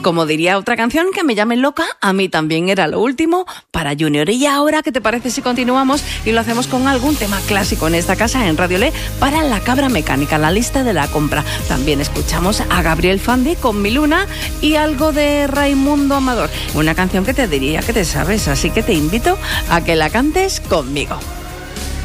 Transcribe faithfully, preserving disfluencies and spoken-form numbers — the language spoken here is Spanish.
Como diría otra canción, que me llame loca, a mí también era lo último para Junior. Y ahora, ¿qué te parece si continuamos y lo hacemos con algún tema clásico en esta casa, en Radio Le, para La Cabra Mecánica, la lista de la compra? También escuchamos a Gabriel Fandi con Mi Luna y algo de Raimundo Amador, una canción que te diría que te sabes, así que te invito a que la cantes conmigo.